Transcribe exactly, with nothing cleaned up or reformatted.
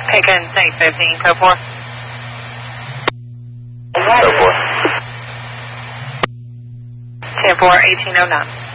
Pickens eight fifteen, code four. Code four. ten four, eighteen oh nine.